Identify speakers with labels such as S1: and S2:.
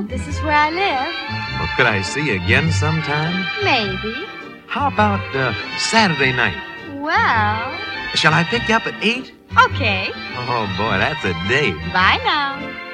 S1: This is where I live.
S2: Well, could I see you again sometime?
S1: Maybe.
S2: How about Saturday night?
S1: Well...
S2: Shall I pick you up at 8?
S1: Okay.
S2: Oh, boy, that's a date.
S1: Bye now.